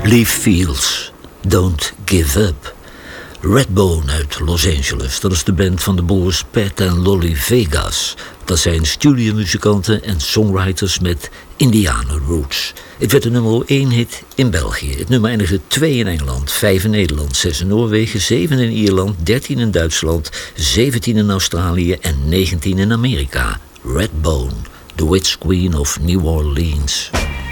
Leaf Fields, Don't Give Up. Redbone uit Los Angeles, dat is de band van de broers Pat en Lolly Vegas. Dat zijn studiomuzikanten en songwriters met Indianer roots. Het werd de nummer 1 hit in België. Het nummer eindigde 2 in Engeland, 5 in Nederland, 6 in Noorwegen, 7 in Ierland, 13 in Duitsland, 17 in Australië en 19 in Amerika. Redbone, the Witch Queen of New Orleans.